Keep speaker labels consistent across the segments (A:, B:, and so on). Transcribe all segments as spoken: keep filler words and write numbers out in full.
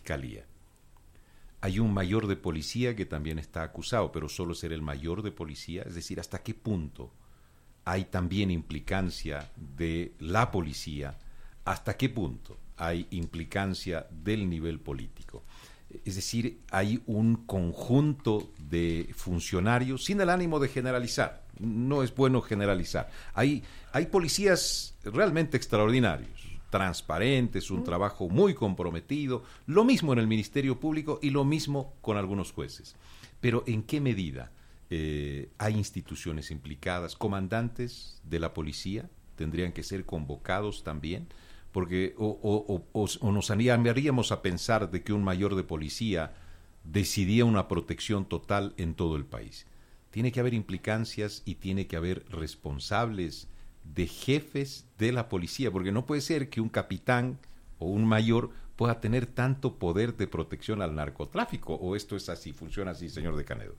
A: fiscalía. Hay un mayor de policía que también está acusado, pero solo ser el mayor de policía, es decir, ¿hasta qué punto hay también implicancia de la policía? ¿Hasta qué punto hay implicancia del nivel político? Es decir, hay un conjunto de funcionarios, sin el ánimo de generalizar, no es bueno generalizar. Hay, hay policías realmente extraordinarios, transparentes, un trabajo muy comprometido, lo mismo en el Ministerio Público y lo mismo con algunos jueces. Pero ¿en qué medida eh, hay instituciones implicadas? ¿Comandantes de la policía tendrían que ser convocados también? Porque o, o, o, o nos animaríamos a pensar de que un mayor de policía decidía una protección total en todo el país. Tiene que haber implicancias y tiene que haber responsables de jefes de la policía, porque no puede ser que un capitán o un mayor pueda tener tanto poder de protección al narcotráfico, o esto es así, funciona así, señor de Canedo.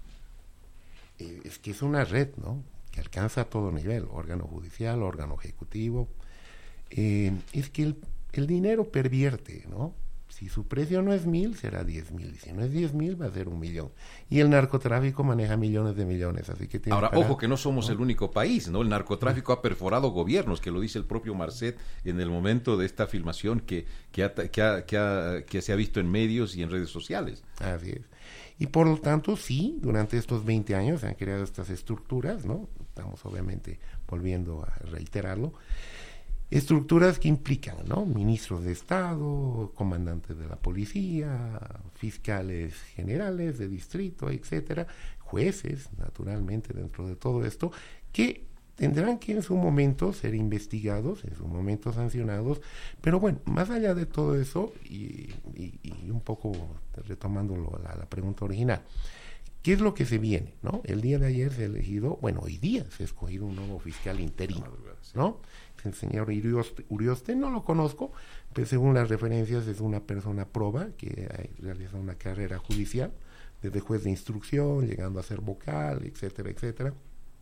B: Eh, es que es una red, ¿no?, que alcanza a todo nivel, órgano judicial, órgano ejecutivo. Eh, es que el, el dinero pervierte, ¿no? Si su precio no es mil, será diez mil. Si no es diez mil, va a ser un millón. Y el narcotráfico maneja millones de millones, así que tiene
A: Ahora,
B: para...
A: ojo que no somos
B: ¿no?
A: el único país, ¿no? El narcotráfico ha perforado gobiernos, que lo dice el propio Marcet en el momento de esta filmación que, que, ha, que, ha, que, ha, que se ha visto en medios y en redes sociales.
B: Así es. Y por lo tanto, sí, durante estos veinte años se han creado estas estructuras, ¿no? Estamos obviamente volviendo a reiterarlo. Estructuras que implican, ¿no?, ministros de Estado, comandantes de la policía, fiscales generales de distrito, etcétera, jueces, naturalmente, dentro de todo esto, que tendrán que en su momento ser investigados, en su momento sancionados, pero bueno, más allá de todo eso, y, y, y un poco retomando la, la pregunta original, ¿qué es lo que se viene, no? El día de ayer se ha elegido, bueno, hoy día se ha escogido un nuevo fiscal interino, ¿no? El señor Urioste, Urioste no lo conozco, pero según las referencias es una persona proba que ha realizado una carrera judicial, desde juez de instrucción, llegando a ser vocal, etcétera, etcétera.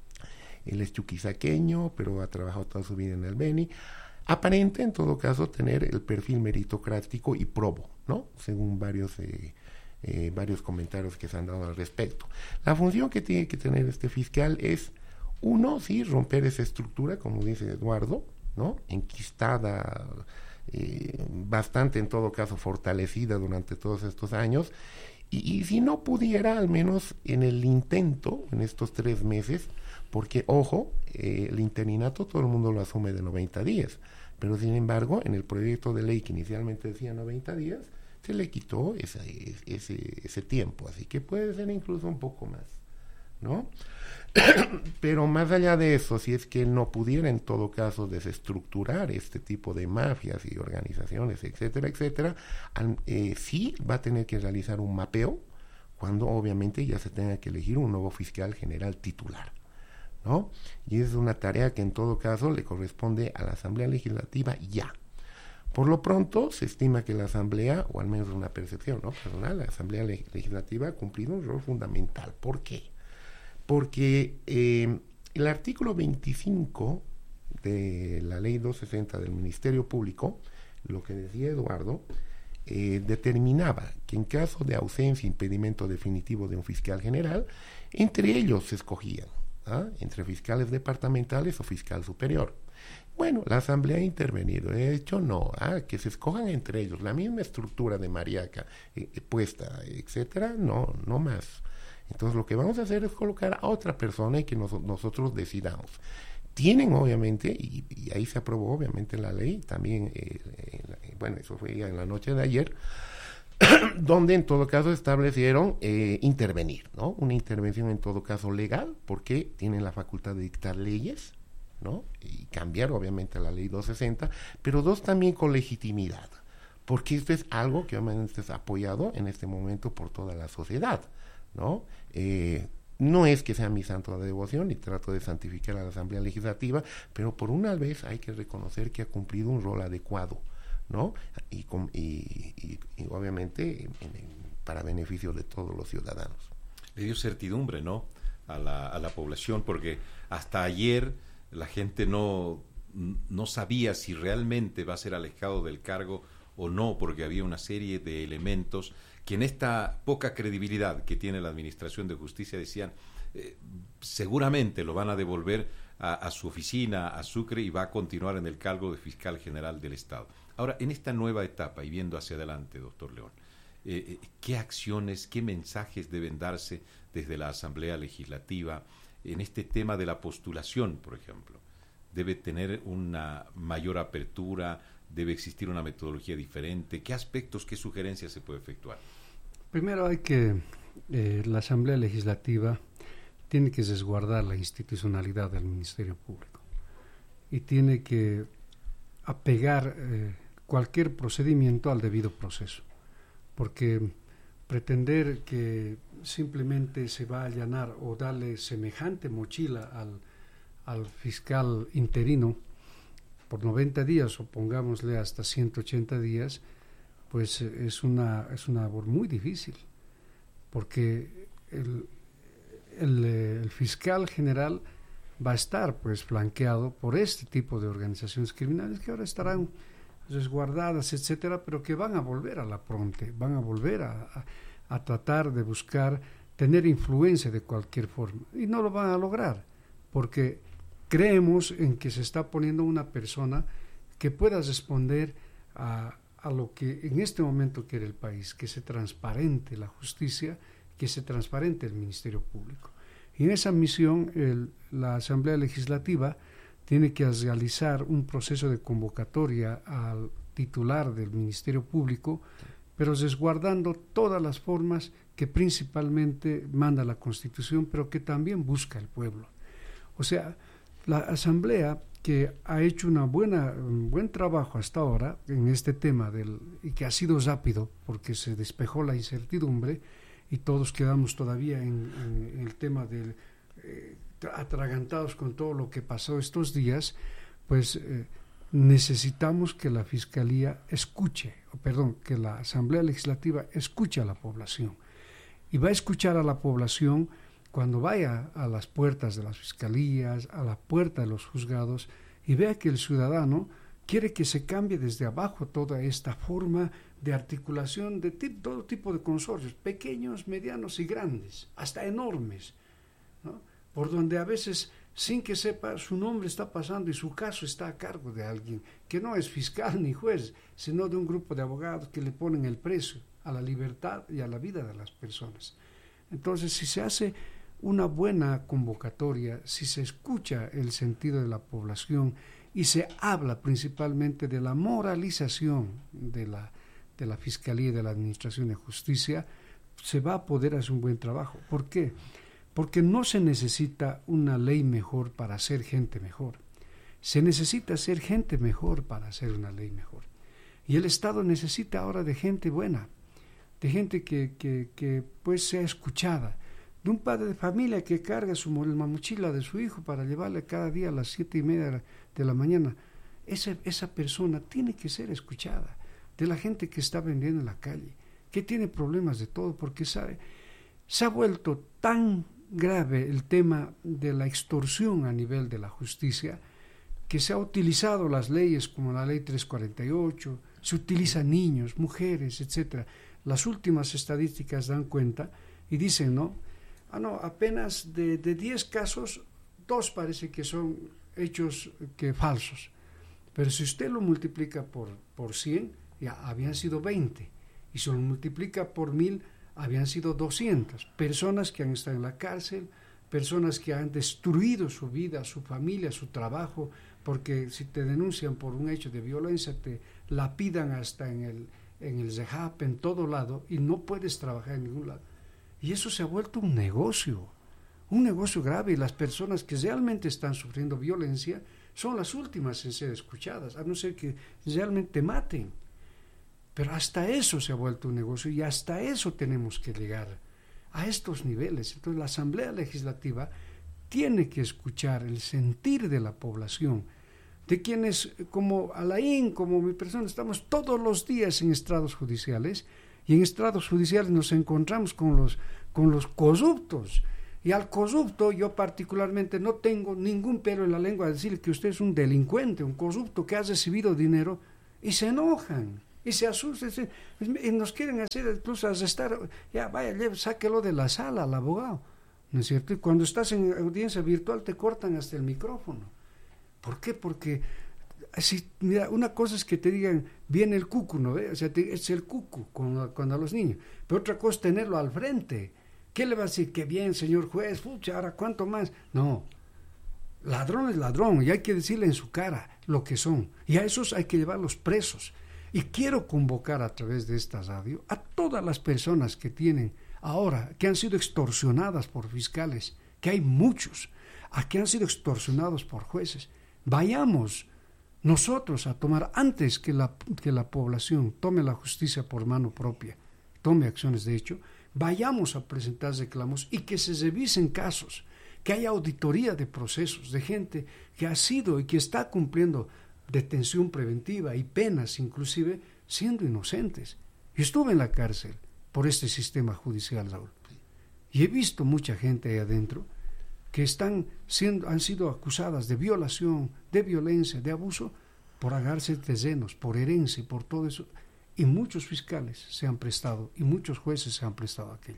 B: Él es chuquisaqueño, pero ha trabajado toda su vida en el Beni. Aparente, en todo caso, tener el perfil meritocrático y probo, ¿no? Según varios... Eh, Eh, varios comentarios que se han dado al respecto. La función que tiene que tener este fiscal es, uno, sí, romper esa estructura, como dice Eduardo, ¿no?, enquistada, eh, bastante en todo caso fortalecida durante todos estos años, y, y si no pudiera, al menos en el intento, en estos tres meses, porque, ojo, eh, el interinato todo el mundo lo asume de noventa días, pero sin embargo, en el proyecto de ley que inicialmente decía noventa días, se le quitó ese, ese, ese tiempo, así que puede ser incluso un poco más, ¿no? Pero más allá de eso, si es que él no pudiera en todo caso desestructurar este tipo de mafias y organizaciones, etcétera, etcétera, al, eh, sí va a tener que realizar un mapeo cuando obviamente ya se tenga que elegir un nuevo fiscal general titular, ¿no? Y es una tarea que en todo caso le corresponde a la Asamblea Legislativa ya. Por lo pronto, se estima que la Asamblea, o al menos una percepción, ¿no?, personal, la Asamblea Legislativa ha cumplido un rol fundamental. ¿Por qué? Porque eh, el artículo veinticinco de la Ley doscientos sesenta del Ministerio Público, lo que decía Eduardo, eh, determinaba que en caso de ausencia e impedimento definitivo de un fiscal general, entre ellos se escogían, ¿ah?, entre fiscales departamentales o fiscal superior. Bueno, la Asamblea ha intervenido, de hecho no, ah, que se escojan entre ellos, la misma estructura de Mariaca eh, puesta, etcétera, no, no más. Entonces lo que vamos a hacer es colocar a otra persona y que nos, nosotros decidamos. Tienen obviamente, y, y ahí se aprobó obviamente la ley, también, eh, eh, bueno, eso fue ya en la noche de ayer, donde en todo caso establecieron eh, intervenir, ¿no? Una intervención en todo caso legal, porque tienen la facultad de dictar leyes, ¿no?, y cambiar obviamente la ley doscientos sesenta, pero dos, también con legitimidad, porque esto es algo que obviamente es apoyado en este momento por toda la sociedad, ¿no? Eh, no es que sea mi santo de devoción y trato de santificar a la Asamblea Legislativa, pero por una vez hay que reconocer que ha cumplido un rol adecuado, ¿no? Y, con, y, y, y obviamente en, en, para beneficio de todos los ciudadanos.
A: Le dio certidumbre, ¿no?, a la, a la población, porque hasta ayer la gente no, no sabía si realmente va a ser alejado del cargo o no, porque había una serie de elementos que en esta poca credibilidad que tiene la Administración de Justicia decían, eh, seguramente lo van a devolver a, a su oficina, a Sucre, y va a continuar en el cargo de fiscal general del Estado. Ahora, en esta nueva etapa, y viendo hacia adelante, doctor León, eh, ¿qué acciones, qué mensajes deben darse desde la Asamblea Legislativa en este tema de la postulación, por ejemplo? ¿Debe tener una mayor apertura? ¿Debe existir una metodología diferente? ¿Qué aspectos, qué sugerencias se puede efectuar?
C: Primero hay que, eh, la Asamblea Legislativa tiene que resguardar la institucionalidad del Ministerio Público y tiene que apegar eh, cualquier procedimiento al debido proceso, porque pretender que simplemente se va a allanar o darle semejante mochila al, al fiscal interino por noventa días o pongámosle hasta ciento ochenta días, pues es una, es una labor muy difícil, porque el, el, el fiscal general va a estar pues flanqueado por este tipo de organizaciones criminales que ahora estarán resguardadas, etcétera, pero que van a volver a la fronte, van a volver a, a, a tratar de buscar tener influencia de cualquier forma, y no lo van a lograr, porque creemos en que se está poniendo una persona que pueda responder a, a lo que en este momento quiere el país, que se transparente la justicia, que se transparente el Ministerio Público. Y en esa misión el, la Asamblea Legislativa tiene que realizar un proceso de convocatoria al titular del Ministerio Público, pero resguardando todas las formas que principalmente manda la Constitución, pero que también busca el pueblo. O sea, la Asamblea, que ha hecho una buena, un buen trabajo hasta ahora en este tema del, y que ha sido rápido porque se despejó la incertidumbre y todos quedamos todavía en, en, en el tema del eh, atragantados con todo lo que pasó estos días, pues eh, necesitamos que la Fiscalía escuche, o perdón, que la Asamblea Legislativa escuche a la población, y va a escuchar a la población cuando vaya a las puertas de las fiscalías, a la puerta de los juzgados, y vea que el ciudadano quiere que se cambie desde abajo toda esta forma de articulación de tip, todo tipo de consorcios, pequeños, medianos y grandes, hasta enormes, ¿no? Por donde a veces, sin que sepa, su nombre está pasando y su caso está a cargo de alguien que no es fiscal ni juez, sino de un grupo de abogados que le ponen el precio a la libertad y a la vida de las personas. Entonces, si se hace una buena convocatoria, si se escucha el sentido de la población y se habla principalmente de la moralización de la, de la Fiscalía y de la Administración de Justicia, se va a poder hacer un buen trabajo. ¿Por qué? Porque no se necesita una ley mejor para hacer gente mejor. Se necesita ser gente mejor para hacer una ley mejor. Y el Estado necesita ahora de gente buena, de gente que, que, que pues sea escuchada, de un padre de familia que carga su la mochila de su hijo para llevarle cada día a las siete y media de la mañana. Esa, esa persona tiene que ser escuchada, de la gente que está vendiendo en la calle, que tiene problemas de todo, porque sabe, se ha vuelto tan grave el tema de la extorsión a nivel de la justicia, que se ha utilizado las leyes como la ley trescientos cuarenta y ocho, se utilizan niños, mujeres, etcétera. Las últimas estadísticas dan cuenta y dicen, ¿no? Ah, no, apenas de, de diez casos, dos parece que son hechos que falsos. Pero si usted lo multiplica por, por cien, ya habían sido veinte. Y si lo multiplica por mil, habían sido doscientas. Personas que han estado en la cárcel, personas que han destruido su vida, su familia, su trabajo, porque si te denuncian por un hecho de violencia, te lapidan hasta en el, en el Zehap, en todo lado, y no puedes trabajar en ningún lado. Y eso se ha vuelto un negocio, un negocio grave, y las personas que realmente están sufriendo violencia son las últimas en ser escuchadas, a no ser que realmente maten. Pero hasta eso se ha vuelto un negocio y hasta eso tenemos que llegar, a estos niveles. Entonces la Asamblea Legislativa tiene que escuchar el sentir de la población, de quienes como Alain, como mi persona, estamos todos los días en estrados judiciales, y en estrados judiciales nos encontramos con los, con los corruptos. Y al corrupto yo particularmente no tengo ningún pelo en la lengua de decir que usted es un delincuente, un corrupto que ha recibido dinero, y se enojan. y se asusta, y nos quieren hacer incluso arrestar, ya vaya, lleve, sáquelo de la sala al abogado, ¿no es cierto? Y cuando estás en audiencia virtual te cortan hasta el micrófono. ¿Por qué? Porque así, mira, una cosa es que te digan, viene el cucu, ¿no? O sea, te, es el cucu cuando, cuando a los niños, pero otra cosa es tenerlo al frente. ¿Qué le va a decir? Qué bien, señor juez, pucha, ahora cuánto más. No, ladrón es ladrón y hay que decirle en su cara lo que son, y a esos hay que llevarlos presos. Y quiero convocar a través de esta radio a todas las personas que tienen ahora, que han sido extorsionadas por fiscales, que hay muchos, a que han sido extorsionados por jueces. Vayamos nosotros a tomar, antes que la, que la población tome la justicia por mano propia, tome acciones de hecho, vayamos a presentar reclamos y que se revisen casos, que haya auditoría de procesos de gente que ha sido y que está cumpliendo detención preventiva y penas inclusive siendo inocentes. Yo estuve en la cárcel por este sistema judicial, Raúl, y he visto mucha gente ahí adentro que están siendo, han sido acusadas de violación, de violencia, de abuso, por agarrarse terrenos, por herencia y por todo eso. Y muchos fiscales se han prestado, y muchos jueces se han prestado a aquello.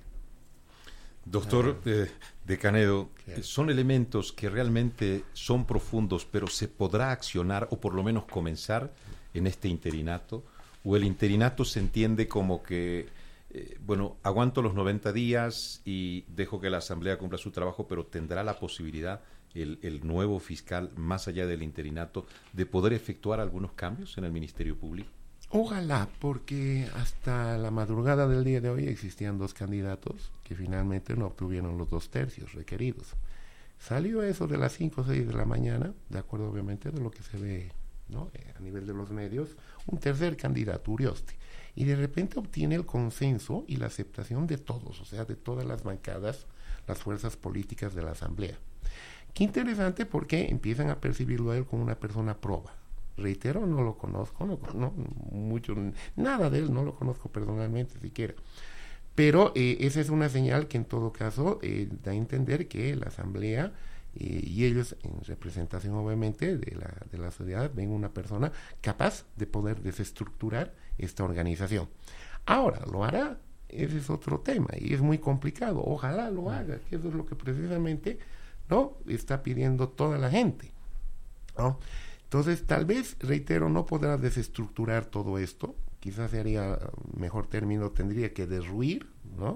A: Doctor eh, de Canedo, eh, son elementos que realmente son profundos, pero ¿se podrá accionar o por lo menos comenzar en este interinato? ¿O el interinato se entiende como que, eh, bueno, aguanto los noventa días y dejo que la Asamblea cumpla su trabajo, pero tendrá la posibilidad el, el nuevo fiscal, más allá del interinato, de poder efectuar algunos cambios en el Ministerio Público?
B: Ojalá, porque hasta la madrugada del día de hoy existían dos candidatos que finalmente no obtuvieron los dos tercios requeridos. Salió eso de las cinco o seis de la mañana, de acuerdo obviamente de lo que se ve, ¿no?, a nivel de los medios, un tercer candidato, Urioste, y de repente obtiene el consenso y la aceptación de todos, o sea, de todas las bancadas, las fuerzas políticas de la Asamblea. Qué interesante, porque empiezan a percibirlo a él como una persona proba. Reitero, no lo conozco, no, no mucho, nada de él, no lo conozco personalmente siquiera. Pero eh, esa es una señal que en todo caso eh, da a entender que la Asamblea eh, y ellos, en representación obviamente de la, de la sociedad, ven una persona capaz de poder desestructurar esta organización. Ahora, ¿lo hará? Ese es otro tema y es muy complicado. Ojalá lo haga, que eso es lo que precisamente, ¿no?, está pidiendo toda la gente, ¿no? Entonces, tal vez, reitero, no podrá desestructurar todo esto, quizás sería, mejor término, tendría que derruir, ¿no?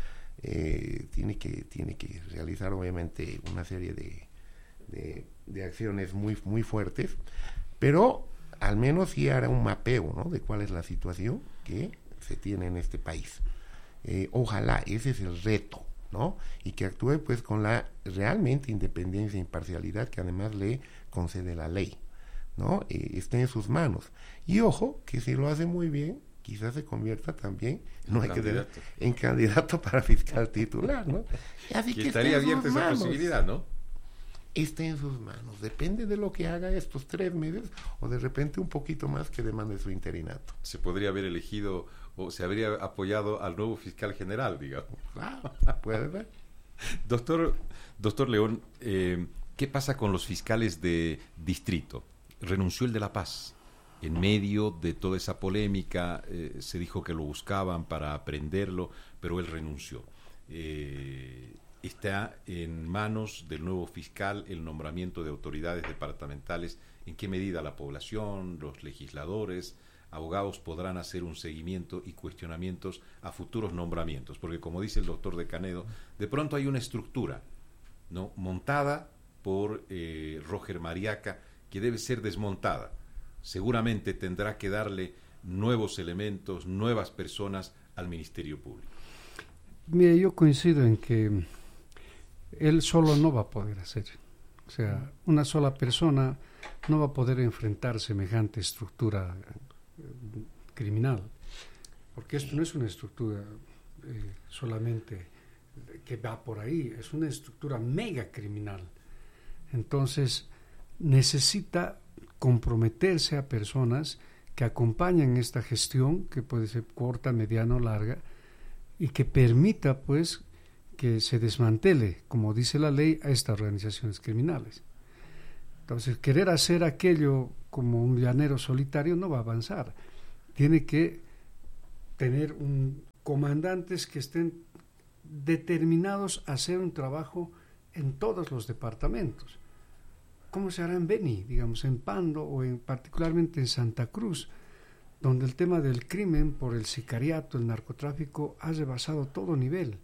B: Eh, tiene que tiene que realizar, obviamente, una serie de, de, de acciones muy, muy fuertes, pero al menos sí hará un mapeo, ¿no?, de cuál es la situación que se tiene en este país. Eh, ojalá, ese es el reto, ¿no? Y que actúe, pues, con la realmente independencia e imparcialidad que además le concede la ley, ¿no? Eh, está en sus manos. Y ojo, que si lo hace muy bien, quizás se convierta también, no hay candidato. que ver, en candidato para fiscal titular, ¿no? Así que, que
A: estaría abierta esa posibilidad, ¿no?
B: Está en sus manos, depende de lo que haga estos tres meses, o de repente un poquito más que demande su interinato.
A: Se podría haber elegido, o se habría apoyado al nuevo fiscal general, digamos.
B: Claro, puede ver.
A: Doctor, doctor León, eh, ¿qué pasa con los fiscales de distrito? Renunció el de La Paz. En medio de toda esa polémica, eh, se dijo que lo buscaban para aprenderlo, pero él renunció. Eh, está en manos del nuevo fiscal el nombramiento de autoridades departamentales. ¿En qué medida la población, los legisladores, abogados podrán hacer un seguimiento y cuestionamientos a futuros nombramientos? Porque, como dice el doctor de Canedo, de pronto hay una estructura, ¿no?, montada por eh, Roger Mariaca, que debe ser desmontada. Seguramente tendrá que darle nuevos elementos, nuevas personas al Ministerio Público.
C: Mire, yo coincido en que él solo no va a poder hacer. O sea, una sola persona no va a poder enfrentar semejante estructura eh, criminal. Porque esto no es una estructura eh, solamente que va por ahí, es una estructura mega criminal. Entonces, necesita comprometerse a personas que acompañen esta gestión, que puede ser corta, mediana o larga, y que permita, pues, que se desmantele, como dice la ley, a estas organizaciones criminales. Entonces, querer hacer aquello como un llanero solitario no va a avanzar. tiene que tener un, comandantes que estén determinados a hacer un trabajo en todos los departamentos. ¿Cómo se hará en Beni, digamos, en Pando o en, particularmente en Santa Cruz, donde el tema del crimen por el sicariato, el narcotráfico, ha rebasado todo nivel?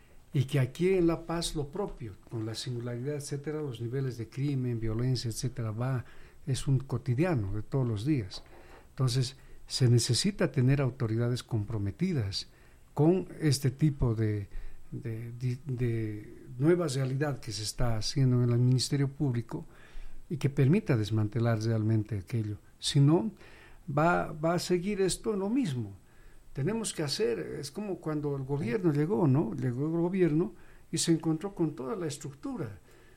C: Y que aquí en La Paz lo propio, con la singularidad, etcétera, los niveles de crimen, violencia, etcétera, va, es un cotidiano de todos los días. Entonces, se necesita tener autoridades comprometidas con este tipo de, de, de, de nueva realidad que se está haciendo en el Ministerio Público y que permita desmantelar realmente aquello. Si no, va, va a seguir esto lo mismo. Tenemos que hacer, es como cuando el gobierno llegó, ¿no? Llegó el gobierno y se encontró con toda la estructura.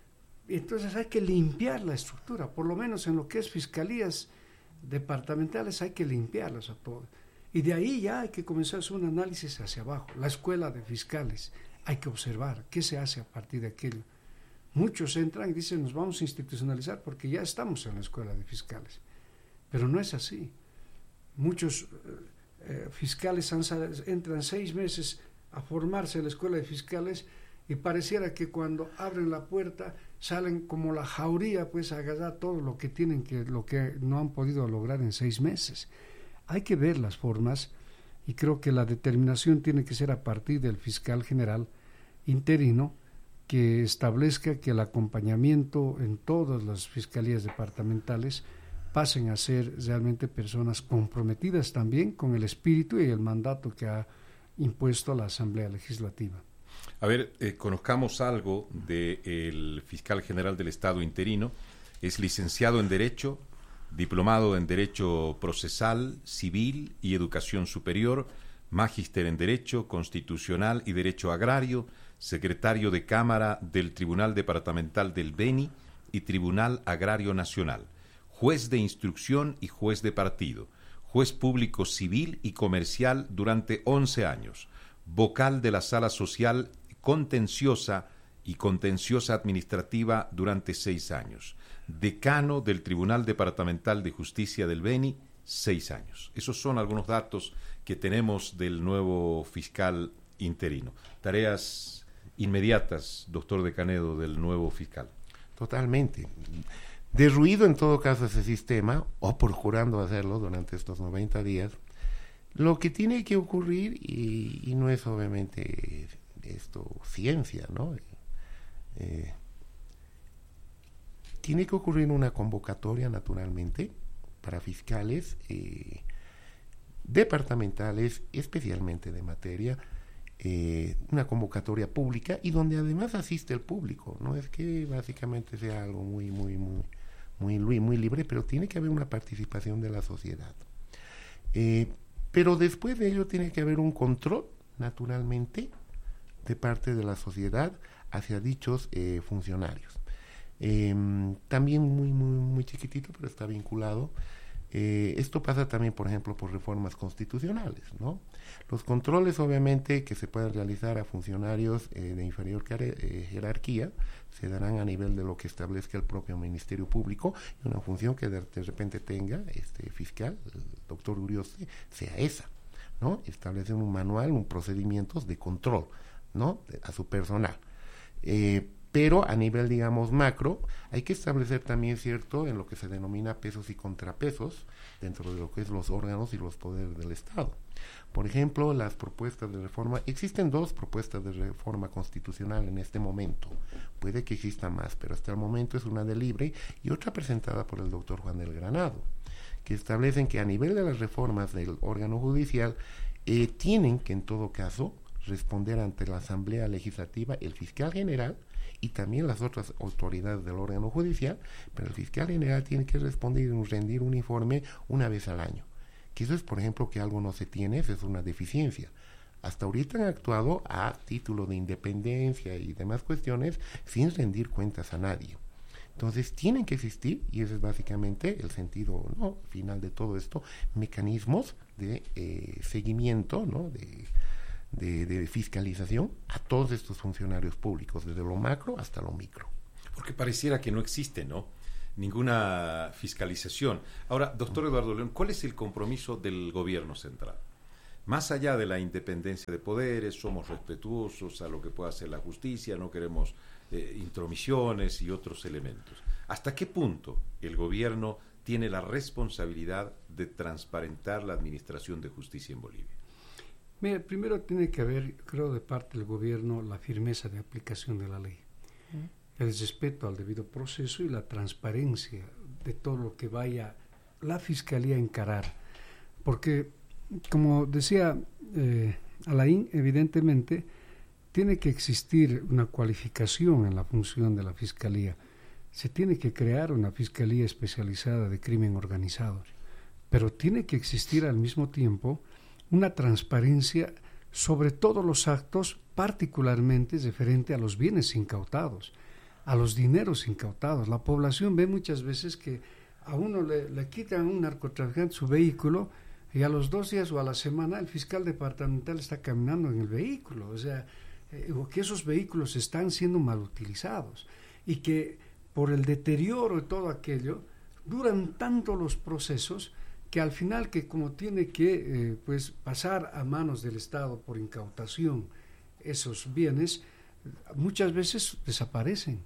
C: Y entonces hay que limpiar la estructura, por lo menos en lo que es fiscalías departamentales hay que limpiarlas a todas. Y de ahí ya hay que comenzar a hacer un análisis hacia abajo. La escuela de fiscales, hay que observar qué se hace a partir de aquello. Muchos entran y dicen, nos vamos a institucionalizar porque ya estamos en la escuela de fiscales. Pero no es así. Muchos eh, fiscales han, entran seis meses a formarse en la escuela de fiscales y pareciera que cuando abren la puerta salen como la jauría, pues a agarrar todo lo que tienen, que lo que no han podido lograr en seis meses. Hay que ver las formas y creo que la determinación tiene que ser a partir del fiscal general interino que establezca que el acompañamiento en todas las fiscalías departamentales pasen a ser realmente personas comprometidas también con el espíritu y el mandato que ha impuesto la Asamblea Legislativa.
A: A ver, eh, conozcamos algo del fiscal general del Estado interino. Es licenciado en Derecho, diplomado en Derecho Procesal, Civil y Educación Superior, magíster en Derecho Constitucional y Derecho Agrario, secretario de Cámara del Tribunal Departamental del Beni y Tribunal Agrario Nacional, juez de instrucción y juez de partido, juez público civil y comercial durante once años, vocal de la Sala Social Contenciosa y Contenciosa Administrativa durante seis años, decano del Tribunal Departamental de Justicia del Beni, seis años. Esos son algunos datos que tenemos del nuevo fiscal interino. Tareas inmediatas, doctor de Canedo, del nuevo fiscal.
B: Totalmente. Derruido en todo caso ese sistema, o procurando hacerlo durante estos noventa días, lo que tiene que ocurrir, y, y no es obviamente esto ciencia, ¿no? Eh, tiene que ocurrir una convocatoria naturalmente para fiscales eh, departamentales, especialmente de materia, eh, una convocatoria pública y donde además asiste el público. No es que básicamente sea algo muy, muy, muy, muy, muy libre, pero tiene que haber una participación de la sociedad. Eh, pero después de ello tiene que haber un control, naturalmente, de parte de la sociedad hacia dichos eh, funcionarios. Eh, también muy, muy, muy chiquitito, pero está vinculado. Eh, esto pasa también, por ejemplo, por reformas constitucionales, ¿no? Los controles, obviamente, que se pueden realizar a funcionarios eh, de inferior eh, jerarquía se darán a nivel de lo que establezca el propio Ministerio Público, y una función que de, de repente tenga este fiscal, el doctor Urioste, sea esa, ¿no? Establecer un manual, un procedimientos de control, ¿no? A su personal. Eh, pero a nivel, digamos, macro, hay que establecer también, cierto, en lo que se denomina pesos y contrapesos dentro de lo que es los órganos y los poderes del Estado. Por ejemplo, las propuestas de reforma, existen dos propuestas de reforma constitucional en este momento, puede que exista más, pero hasta el momento es una de Libre y otra presentada por el doctor Juan del Granado, que establecen que a nivel de las reformas del órgano judicial eh, tienen que en todo caso responder ante la Asamblea Legislativa el fiscal general y también las otras autoridades del órgano judicial, pero el fiscal general tiene que responder y rendir un informe una vez al año. Que eso es, por ejemplo, que algo no se tiene, eso es una deficiencia. Hasta ahorita han actuado a título de independencia y demás cuestiones sin rendir cuentas a nadie. Entonces tienen que existir, y ese es básicamente el sentido, ¿no?, final de todo esto, mecanismos de eh, seguimiento, ¿no?, de De, de fiscalización a todos estos funcionarios públicos, desde lo macro hasta lo micro.
A: Porque pareciera que no existe, ¿no? ninguna fiscalización. Ahora, doctor Eduardo León, ¿cuál es el compromiso del gobierno central? Más allá de la independencia de poderes, somos respetuosos a lo que pueda hacer la justicia, no queremos eh, intromisiones y otros elementos. ¿Hasta qué punto el gobierno tiene la responsabilidad de transparentar la administración de justicia en Bolivia?
C: Mira, primero tiene que haber, creo, de parte del gobierno la firmeza de aplicación de la ley, ¿Mm? el respeto al debido proceso y la transparencia de todo lo que vaya la Fiscalía a encarar. Porque, como decía eh, Alain, evidentemente tiene que existir una cualificación en la función de la Fiscalía. Se tiene que crear una Fiscalía especializada de crimen organizado, pero tiene que existir al mismo tiempo una transparencia sobre todos los actos, particularmente referente a los bienes incautados, a los dineros incautados. La población ve muchas veces que a uno le, le quitan a un narcotraficante su vehículo y a los dos días o a la semana el fiscal departamental está caminando en el vehículo, o sea, eh, que esos vehículos están siendo mal utilizados y que por el deterioro de todo aquello duran tanto los procesos que al final, que como tiene que eh, pues pasar a manos del Estado por incautación esos bienes, muchas veces desaparecen.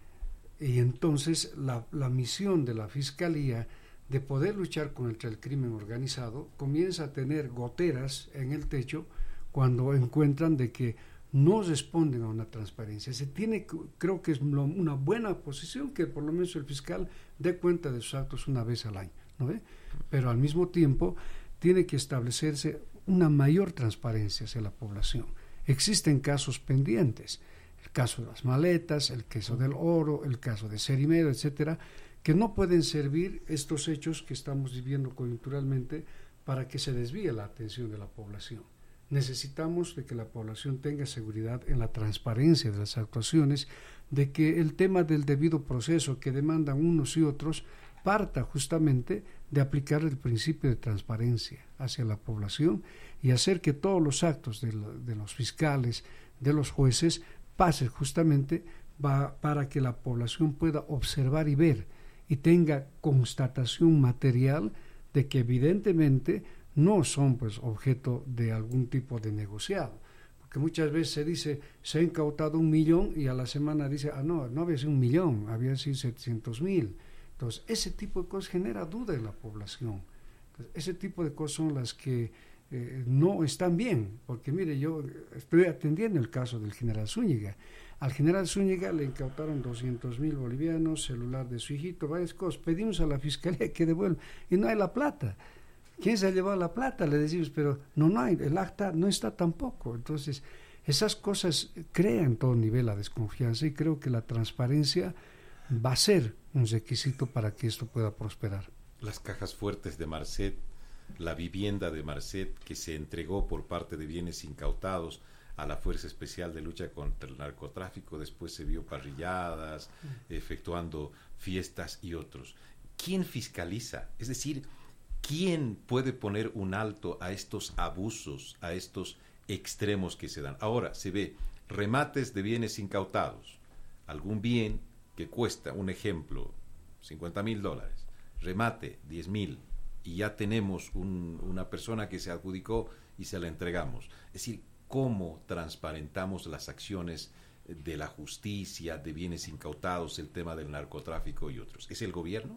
C: Y entonces la, la misión de la Fiscalía de poder luchar contra el crimen organizado comienza a tener goteras en el techo cuando encuentran de que no responden a una transparencia. Se tiene, creo que es una buena posición que por lo menos el fiscal dé cuenta de sus actos una vez al año, ¿no ve? Pero al mismo tiempo tiene que establecerse una mayor transparencia hacia la población. Existen casos pendientes, el caso de las maletas, el caso del oro, el caso de Cerimero, etcétera, que no pueden servir estos hechos que estamos viviendo coyunturalmente para que se desvíe la atención de la población. Necesitamos de que la población tenga seguridad en la transparencia de las actuaciones, de que el tema del debido proceso que demandan unos y otros parta justamente de aplicar el principio de transparencia hacia la población y hacer que todos los actos de, lo, de los fiscales, de los jueces, pasen justamente va, para que la población pueda observar y ver y tenga constatación material de que evidentemente no son pues objeto de algún tipo de negociado, porque muchas veces se dice se ha incautado un millón y a la semana dice ah no, no había sido un millón, había sido setecientos mil. Entonces ese tipo de cosas genera duda en la población. Entonces, ese tipo de cosas son las que eh, no están bien, porque mire, yo estoy atendiendo el caso del general Zúñiga. Al general Zúñiga le incautaron doscientos mil bolivianos, celular de su hijito, varias cosas. Pedimos a la Fiscalía que devuelva y no hay la plata. ¿Quién se ha llevado la plata? Le decimos, pero no, no hay, el acta no está tampoco. Entonces, esas cosas crean todo nivel la desconfianza y creo que la transparencia va a ser un requisito para que esto pueda prosperar.
A: Las cajas fuertes de Marcet, la vivienda de Marcet que se entregó por parte de bienes incautados a la Fuerza Especial de Lucha contra el Narcotráfico, después se vio parrilladas, mm. efectuando fiestas y otros. ¿Quién fiscaliza? Es decir, ¿quién puede poner un alto a estos abusos, a estos extremos que se dan? Ahora se ve remates de bienes incautados, algún bien que cuesta, un ejemplo, cincuenta mil dólares, remate diez mil, y ya tenemos un, una persona que se adjudicó y se la entregamos. Es decir, ¿cómo transparentamos las acciones de la justicia, de bienes incautados, el tema del narcotráfico y otros? ¿Es el gobierno?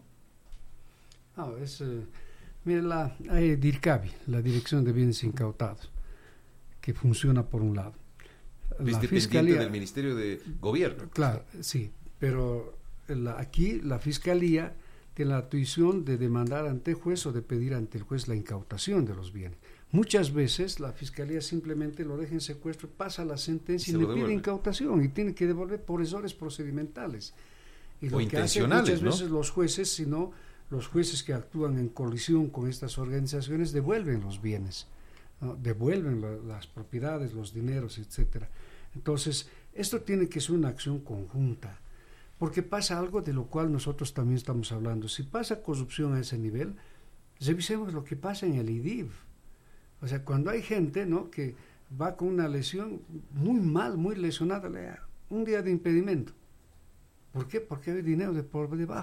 C: No, es... Eh... Mira, la hay DIRCABI, la Dirección de Bienes Incautados, que funciona por un lado.
A: La es dependiente del Ministerio de Gobierno.
C: Claro, sí, pero la, aquí la Fiscalía tiene la atribución de demandar ante el juez o de pedir ante el juez la incautación de los bienes. Muchas veces la Fiscalía simplemente lo deja en secuestro, pasa la sentencia y, y le pide incautación y tiene que devolver por errores procedimentales. Y lo
A: o
C: que hacen muchas
A: ¿no?
C: veces los jueces, sino los jueces que actúan en colisión con estas organizaciones devuelven los bienes, ¿no? Devuelven la, las propiedades, los dineros, etcétera. Entonces, esto tiene que ser una acción conjunta, porque pasa algo de lo cual nosotros también estamos hablando. Si pasa corrupción a ese nivel, revisemos lo que pasa en el I D I V. O sea, cuando hay gente, ¿no?, que va con una lesión muy mal, muy lesionada, le da un día de impedimento. ¿Por qué? Porque hay dinero de por debajo.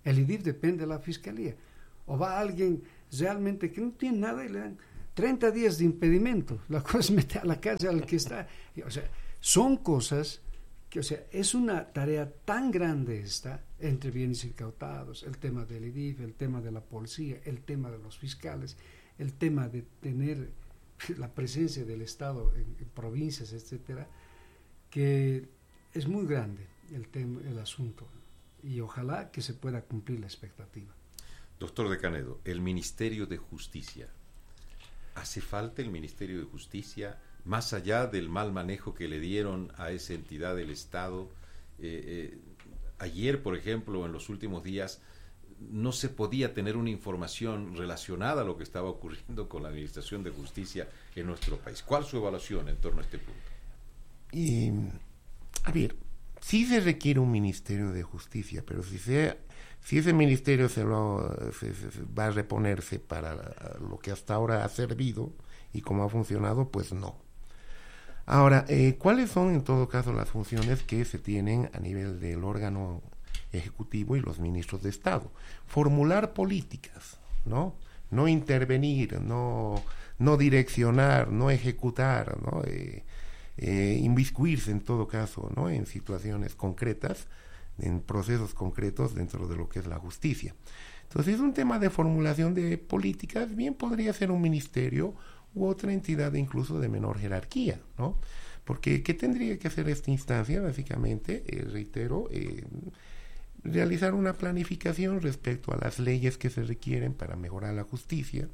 C: El I D I F depende de la Fiscalía. O va alguien realmente que no tiene nada y le dan treinta días de impedimento. La cosa es meter a la cárcel al que está. O sea, son cosas que, o sea, es una tarea tan grande esta, entre bienes incautados, el tema del I D I F, el tema de la policía, el tema de los fiscales, el tema de tener la presencia del Estado en, en provincias, etcétera, que es muy grande el tema, el asunto, y ojalá que se pueda cumplir la expectativa.
A: Doctor de Canedo, el Ministerio de Justicia, ¿hace falta el Ministerio de Justicia más allá del mal manejo que le dieron a esa entidad del Estado? Eh, eh, ayer, por ejemplo, en los últimos días, no se podía tener una información relacionada a lo que estaba ocurriendo con la Administración de Justicia en nuestro país. ¿Cuál es su evaluación en torno a este punto?
B: Y, a ver, sí se requiere un Ministerio de Justicia, pero si se, si ese ministerio se lo se, se, se va a reponerse para lo que hasta ahora ha servido y cómo ha funcionado, pues no. Ahora, eh, ¿cuáles son en todo caso las funciones que se tienen a nivel del órgano ejecutivo y los ministros de Estado? Formular políticas, ¿no? No intervenir, no, no direccionar, no ejecutar, ¿no? Eh, eh, inmiscuirse en todo caso, ¿no? En situaciones concretas, en procesos concretos dentro de lo que es la justicia. Entonces, es un tema de formulación de políticas, bien podría ser un ministerio u otra entidad incluso de menor jerarquía, ¿no? Porque, ¿qué tendría que hacer esta instancia? Básicamente, eh, reitero, eh, realizar una planificación respecto a las leyes que se requieren para mejorar la justicia,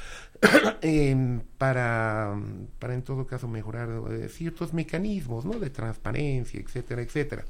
B: eh, para, para en todo caso mejorar eh, ciertos mecanismos, ¿no? De transparencia, etcétera, etcétera.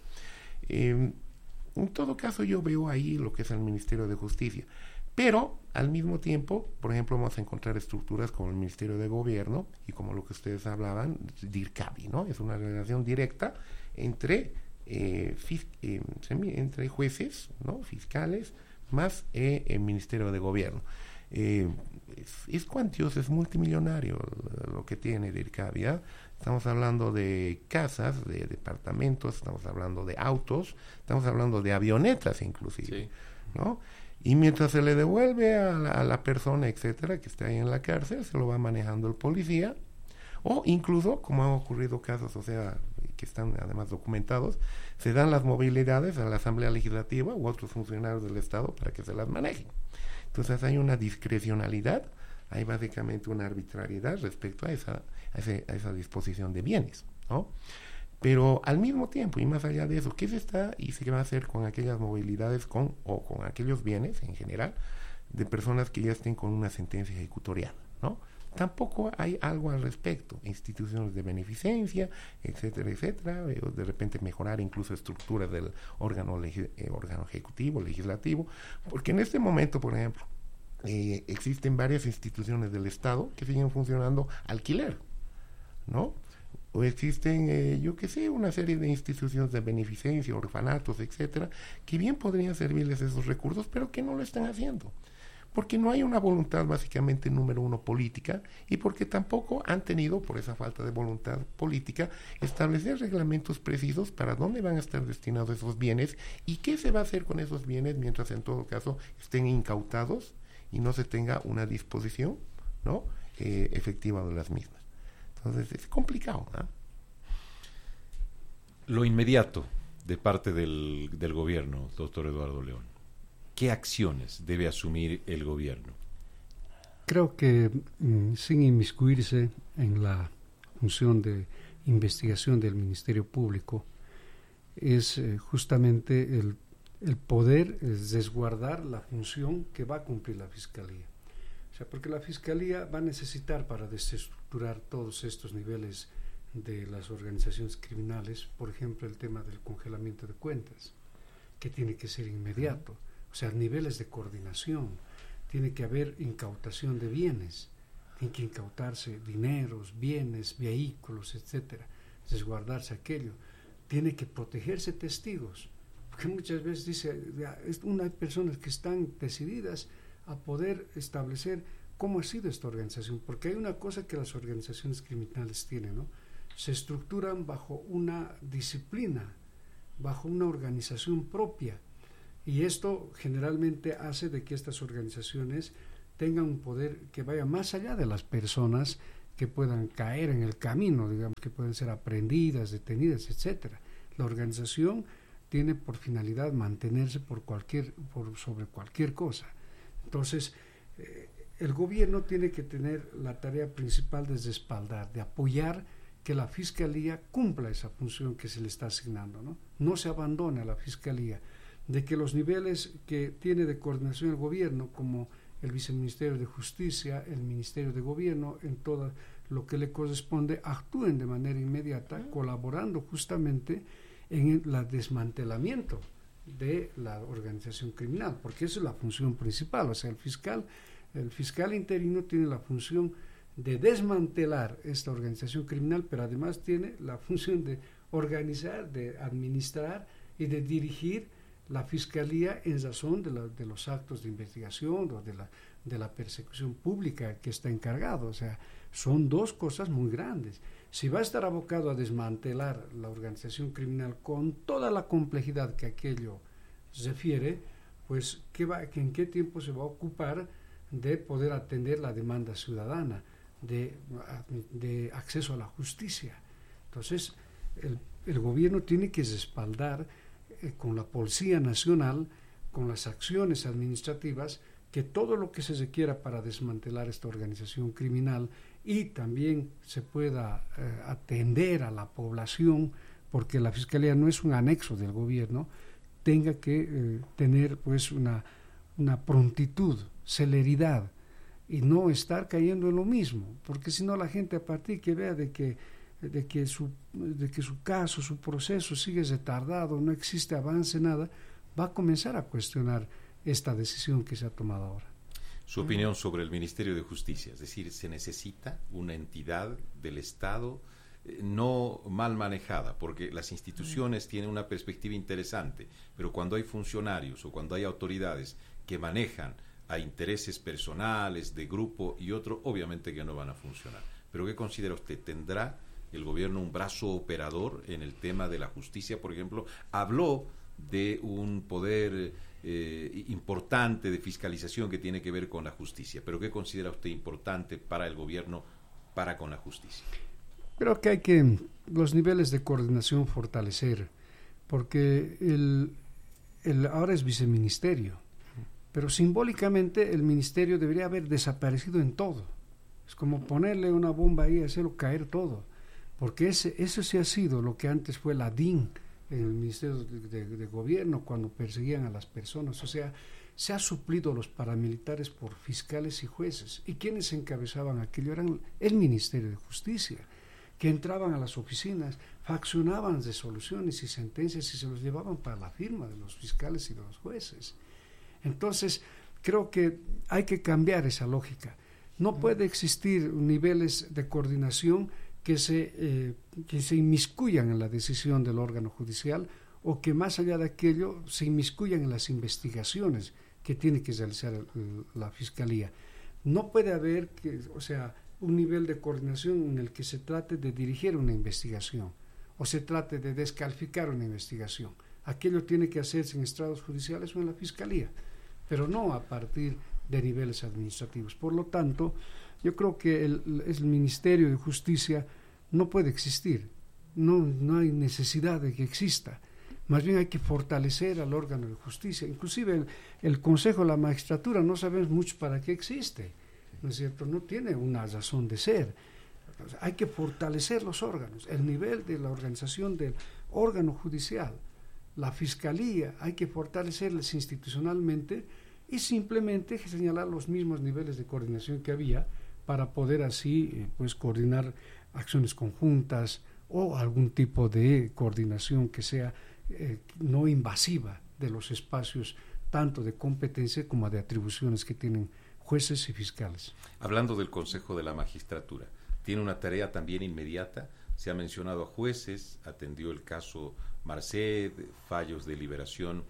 B: Eh, en todo caso yo veo ahí lo que es el Ministerio de Justicia. Pero, al mismo tiempo, por ejemplo, vamos a encontrar estructuras como el Ministerio de Gobierno y como lo que ustedes hablaban, DIRCABI, ¿no? Es una relación directa entre, eh, fis- eh, entre jueces, ¿no? Fiscales, más eh, el Ministerio de Gobierno. Eh, es, es cuantioso, es multimillonario lo que tiene DIRCABI, ¿eh? Estamos hablando de casas, de departamentos, estamos hablando de autos, estamos hablando de avionetas inclusive, sí. ¿No? Y mientras se le devuelve a la, a la persona, etcétera, que está ahí en la cárcel, se lo va manejando el policía, o incluso, como han ocurrido casos, o sea, que están además documentados, se dan las movilidades a la Asamblea Legislativa u otros funcionarios del Estado para que se las manejen. Entonces hay una discrecionalidad, hay básicamente una arbitrariedad respecto a esa, a, ese, a esa disposición de bienes, ¿no? Pero al mismo tiempo, y más allá de eso, ¿qué se está y se va a hacer con aquellas movilidades con o con aquellos bienes en general de personas que ya estén con una sentencia ejecutorial, ¿no? Tampoco hay algo al respecto, instituciones de beneficencia, etcétera, etcétera, eh, de repente mejorar incluso estructuras del órgano, legi- eh, órgano ejecutivo, legislativo, porque en este momento, por ejemplo, eh, existen varias instituciones del Estado que siguen funcionando alquiler, ¿no? O existen, eh, yo qué sé, una serie de instituciones de beneficencia, orfanatos, etcétera, que bien podrían servirles esos recursos, pero que no lo están haciendo. Porque no hay una voluntad básicamente número uno política y porque tampoco han tenido, por esa falta de voluntad política, establecer reglamentos precisos para dónde van a estar destinados esos bienes y qué se va a hacer con esos bienes mientras en todo caso estén incautados y no se tenga una disposición, ¿no? eh, efectiva de las mismas. Entonces es complicado, ¿no?
A: Lo inmediato de parte del, del gobierno, doctor Eduardo León. ¿Qué acciones debe asumir el gobierno?
C: Creo que mm, sin inmiscuirse en la función de investigación del Ministerio Público, es eh, justamente el, el poder es resguardar la función que va a cumplir la Fiscalía. O sea, porque la Fiscalía va a necesitar para desestructurar todos estos niveles de las organizaciones criminales, por ejemplo, el tema del congelamiento de cuentas, que tiene que ser inmediato. O sea, niveles de coordinación, tiene que haber incautación de bienes, tiene que incautarse dineros, bienes, vehículos, etcétera, resguardarse aquello. Tiene que protegerse testigos, porque muchas veces dice, una, hay personas que están decididas a poder establecer cómo ha sido esta organización, porque hay una cosa que las organizaciones criminales tienen, ¿no? Se estructuran bajo una disciplina, bajo una organización propia, Y esto generalmente hace de que estas organizaciones tengan un poder que vaya más allá de las personas que puedan caer en el camino, digamos, que pueden ser aprendidas, detenidas, etcétera. La organización tiene por finalidad mantenerse por cualquier, por sobre cualquier cosa. Entonces, eh, el gobierno tiene que tener la tarea principal de respaldar, de apoyar que la Fiscalía cumpla esa función que se le está asignando, ¿no? No se abandone a la Fiscalía, de que los niveles que tiene de coordinación el gobierno, como el Viceministerio de Justicia, el Ministerio de Gobierno, en todo lo que le corresponde, actúen de manera inmediata, colaborando justamente en el desmantelamiento de la organización criminal, porque esa es la función principal. O sea, el fiscal, el fiscal interino tiene la función de desmantelar esta organización criminal, pero además tiene la función de organizar, de administrar y de dirigir la Fiscalía en razón de, la, de los actos de investigación o de la, de la persecución pública que está encargado. O sea, son dos cosas muy grandes. Si va a estar abocado a desmantelar la organización criminal con toda la complejidad que aquello refiere, pues ¿qué va, ¿en qué tiempo se va a ocupar de poder atender la demanda ciudadana, de, de acceso a la justicia? Entonces, el, el gobierno tiene que respaldar eh, con la Policía Nacional, con las acciones administrativas, que todo lo que se requiera para desmantelar esta organización criminal y también se pueda eh, atender a la población, porque la Fiscalía no es un anexo del gobierno, tenga que eh, tener pues una, una prontitud, celeridad, y no estar cayendo en lo mismo, porque si no la gente a partir que vea de que, de que, su, de que su caso, su proceso sigue retardado, no existe avance, nada, va a comenzar a cuestionar esta decisión que se ha tomado ahora.
A: Su opinión sobre el Ministerio de Justicia, es decir, se necesita una entidad del Estado eh, no mal manejada, porque las instituciones tienen una perspectiva interesante, pero cuando hay funcionarios o cuando hay autoridades que manejan a intereses personales, de grupo y otro, obviamente que no van a funcionar. Pero ¿qué considera usted? ¿Tendrá el gobierno un brazo operador en el tema de la justicia? Por ejemplo, habló de un poder eh, importante de fiscalización que tiene que ver con la justicia, pero ¿qué considera usted importante para el gobierno para con la justicia?
C: Creo que hay que los niveles de coordinación fortalecer, porque el, el ahora es viceministerio, pero simbólicamente el ministerio debería haber desaparecido en todo. Es como ponerle una bomba ahí y hacerlo caer todo, porque ese, eso sí ha sido lo que antes fue la D I N en el Ministerio de, de, de Gobierno, cuando perseguían a las personas. O sea, se ha suplido a los paramilitares por fiscales y jueces. ¿Y quienes encabezaban aquello? Eran el Ministerio de Justicia, que entraban a las oficinas, faccionaban resoluciones y sentencias y se los llevaban para la firma de los fiscales y de los jueces. Entonces, creo que hay que cambiar esa lógica. No puede existir niveles de coordinación que se, eh, que se inmiscuyan en la decisión del órgano judicial o que más allá de aquello se inmiscuyan en las investigaciones que tiene que realizar el, la Fiscalía. No puede haber, que, o sea, un nivel de coordinación en el que se trate de dirigir una investigación o se trate de descalificar una investigación. Aquello tiene que hacerse en estrados judiciales o en la Fiscalía, pero no a partir de niveles administrativos. Por lo tanto, yo creo que el, el Ministerio de Justicia no puede existir, no, no hay necesidad de que exista. Más bien hay que fortalecer al órgano de justicia. Inclusive el, el Consejo de la Magistratura no sabemos mucho para qué existe, ¿no es cierto? No tiene una razón de ser. Hay que fortalecer los órganos, el nivel de la organización del órgano judicial, la Fiscalía, hay que fortalecerles institucionalmente y simplemente señalar los mismos niveles de coordinación que había para poder así eh, pues coordinar acciones conjuntas o algún tipo de coordinación que sea eh, no invasiva de los espacios tanto de competencia como de atribuciones que tienen jueces y fiscales.
A: Hablando del Consejo de la Magistratura, tiene una tarea también inmediata. Se ha mencionado a jueces, atendió el caso Marced, fallos de liberación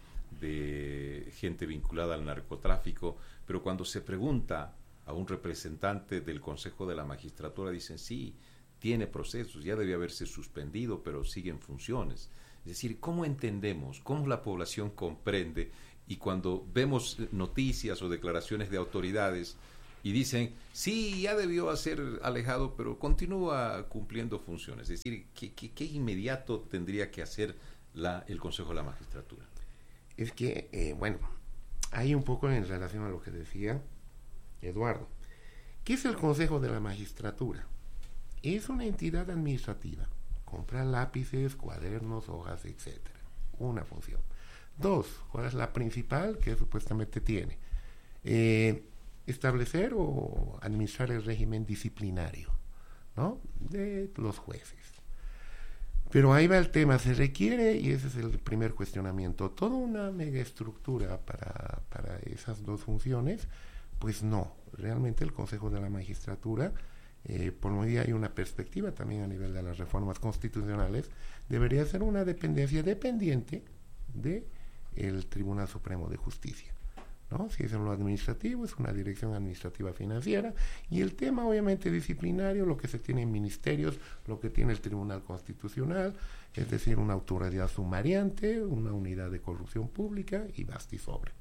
A: de gente vinculada al narcotráfico, pero cuando se pregunta a un representante del Consejo de la Magistratura, dicen sí, tiene procesos, ya debe haberse suspendido, pero sigue en funciones. Es decir, ¿cómo entendemos, cómo la población comprende y cuando vemos noticias o declaraciones de autoridades y dicen, sí, ya debió ser alejado, pero continúa cumpliendo funciones. Es decir, ¿qué, qué, qué inmediato tendría que hacer la, el Consejo de la Magistratura?
B: Es que, eh, bueno, hay un poco en relación a lo que decía Eduardo. ¿Qué es el Consejo de la Magistratura? Es una entidad administrativa. Compra lápices, cuadernos, hojas, etcétera. Una función. Dos, ¿cuál es la principal que supuestamente tiene? Eh, establecer o administrar el régimen disciplinario, ¿no?, de los jueces. Pero ahí va el tema, se requiere, y ese es el primer cuestionamiento, toda una megaestructura para, para esas dos funciones. Pues no, realmente el Consejo de la Magistratura, eh, por medio hay una perspectiva también a nivel de las reformas constitucionales, debería ser una dependencia dependiente de el Tribunal Supremo de Justicia, ¿no? Si es en lo administrativo, es una dirección administrativa financiera, y el tema obviamente disciplinario, lo que se tiene en ministerios, lo que tiene el Tribunal Constitucional, es decir, una autoridad sumariante, una unidad de corrupción pública, y basta y sobre.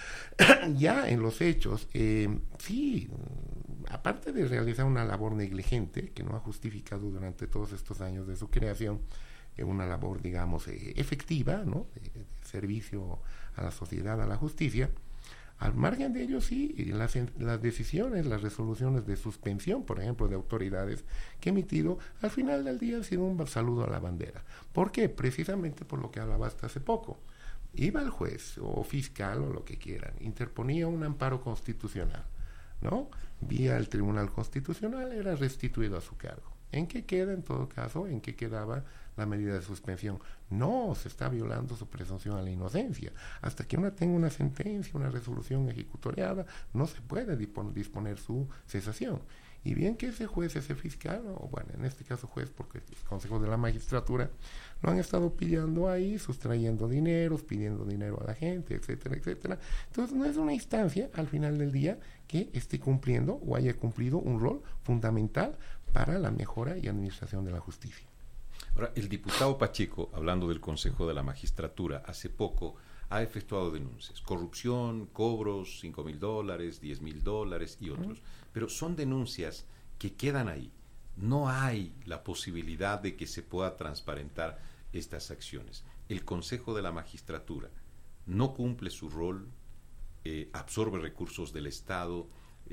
B: Ya en los hechos, eh, sí, aparte de realizar una labor negligente, que no ha justificado durante todos estos años de su creación, eh, una labor, digamos, eh, efectiva, ¿no?, de, de servicio a la sociedad, a la justicia, al margen de ello, sí, las, las decisiones, las resoluciones de suspensión, por ejemplo, de autoridades que he emitido, al final del día ha sido un saludo a la bandera. ¿Por qué? Precisamente por lo que hablaba hasta hace poco. Iba el juez o fiscal o lo que quieran, interponía un amparo constitucional, ¿no? Vía el Tribunal Constitucional, era restituido a su cargo. ¿En qué queda, en todo caso, en qué quedaba la medida de suspensión? No, se está violando su presunción a la inocencia. Hasta que uno tenga una sentencia, una resolución ejecutoriada, no se puede disponer su cesación. Y bien que ese juez, ese fiscal, o bueno, en este caso juez, porque el Consejo de la Magistratura, lo han estado pillando ahí, sustrayendo dineros, pidiendo dinero a la gente, etcétera, etcétera. Entonces no es una instancia, al final del día, que esté cumpliendo o haya cumplido un rol fundamental para la mejora y administración de la justicia.
A: Ahora, el diputado Pacheco, hablando del Consejo de la Magistratura, hace poco ha efectuado denuncias. Corrupción, cobros, cinco mil dólares, diez mil dólares y otros. Pero son denuncias que quedan ahí. No hay la posibilidad de que se pueda transparentar estas acciones. El Consejo de la Magistratura no cumple su rol, eh, absorbe recursos del Estado,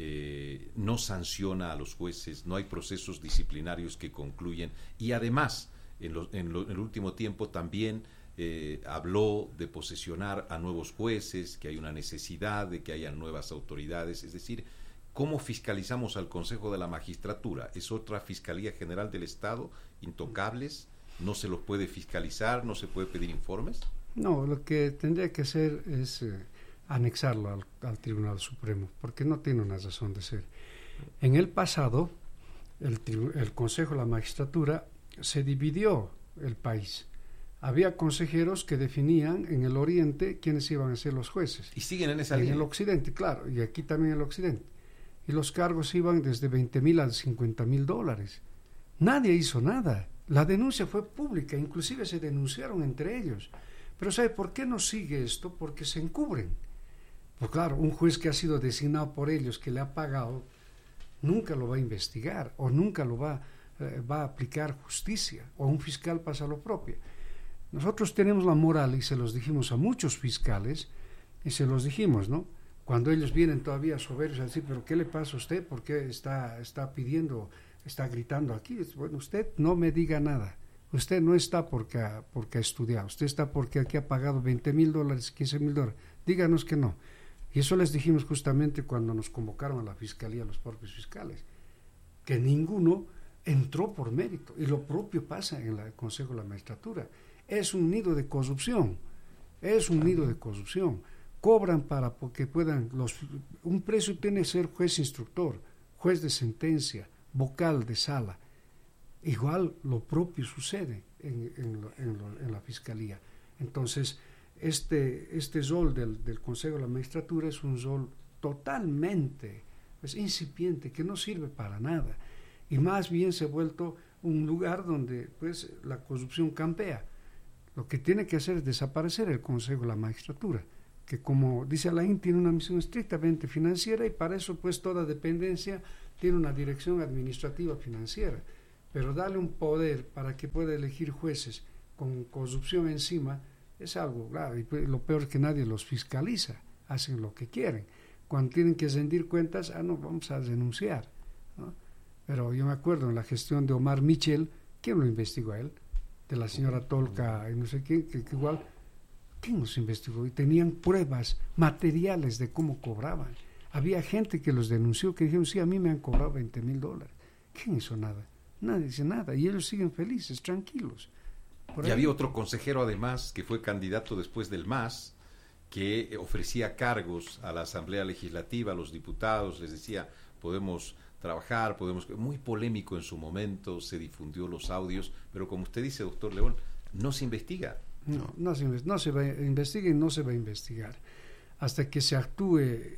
A: eh, no sanciona a los jueces, no hay procesos disciplinarios que concluyen, y además, en, lo, en, lo, en el último tiempo también eh, habló de posesionar a nuevos jueces, que hay una necesidad de que haya nuevas autoridades. Es decir, ¿cómo fiscalizamos al Consejo de la Magistratura? ¿Es otra Fiscalía General del Estado, intocables? ¿No se los puede fiscalizar? ¿No se puede pedir informes?
C: No, lo que tendría que hacer es eh, anexarlo al, al Tribunal Supremo, porque no tiene una razón de ser. En el pasado, el, el Consejo de la Magistratura se dividió el país. Había consejeros que definían en el oriente quiénes iban a ser los jueces.
A: Y siguen en esa
C: en
A: línea.
C: En el occidente, claro, y aquí también en el occidente. Y los cargos iban desde veinte mil a cincuenta mil dólares. Nadie hizo nada. La denuncia fue pública, inclusive se denunciaron entre ellos. Pero ¿sabe por qué no sigue esto? Porque se encubren. Pues claro, un juez que ha sido designado por ellos, que le ha pagado, nunca lo va a investigar o nunca lo va, eh, va a aplicar justicia, o un fiscal pasa lo propio. Nosotros tenemos la moral, y se los dijimos a muchos fiscales, y se los dijimos, ¿no? Cuando ellos vienen todavía soberbios a decir, ¿pero qué le pasa a usted? ¿Por qué está, está pidiendo, está gritando aquí? Bueno, usted no me diga nada. Usted no está porque ha, porque ha estudiado. Usted está porque aquí ha pagado veinte mil dólares, quince mil dólares. Díganos que no. Y eso les dijimos justamente cuando nos convocaron a la fiscalía, los propios fiscales, que ninguno entró por mérito. Y lo propio pasa en el Consejo de la Magistratura. Es un nido de corrupción. Es un nido de corrupción. Cobran para que puedan, los, un precio tiene que ser juez instructor, juez de sentencia, vocal de sala. Igual lo propio sucede en, en, lo, en, lo, en la Fiscalía. Entonces, este, este rol del, del Consejo de la Magistratura es un rol totalmente pues, incipiente, que no sirve para nada. Y más bien se ha vuelto un lugar donde pues, la corrupción campea. Lo que tiene que hacer es desaparecer el Consejo de la Magistratura, que como dice Alain, tiene una misión estrictamente financiera y para eso pues toda dependencia tiene una dirección administrativa financiera, pero darle un poder para que pueda elegir jueces con corrupción encima es algo grave, y lo peor es que nadie los fiscaliza, hacen lo que quieren. Cuando tienen que rendir cuentas, ah no, vamos a denunciar, ¿no? Pero yo me acuerdo en la gestión de Omar Michel, ¿quién lo investigó a él? De la señora Tolca y no sé quién, que, que igual, ¿quién los investigó? Y tenían pruebas materiales de cómo cobraban. Había gente que los denunció, que dijeron, sí, a mí me han cobrado veinte mil dólares. ¿Quién hizo nada? Nadie dice nada, y ellos siguen felices, tranquilos. Por
A: y
C: ahí.
A: había otro consejero además, que fue candidato después del M A S, que ofrecía cargos a la Asamblea Legislativa, a los diputados, les decía, podemos trabajar, podemos... Muy polémico en su momento, se difundió los audios, pero como usted dice, doctor León, no se investiga.
C: No, no se, no se va a investigar y no se va a investigar. Hasta que se actúe